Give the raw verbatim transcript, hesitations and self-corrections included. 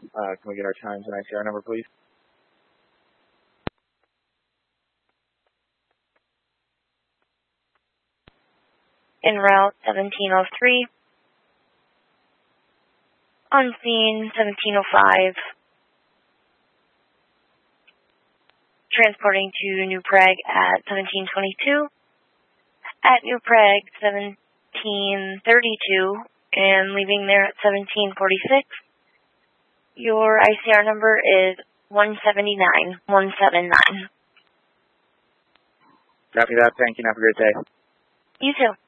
Uh, can we get our times and I C R number, please? En route seventeen oh three. On scene seventeen oh five. Transporting to New Prague at seventeen twenty-two. At New Prague seventeen thirty-two and leaving there at seventeen forty-six. Your I C R number is one seventy-nine one seventy-nine. Copy that. Thank you. Have a great day. You too.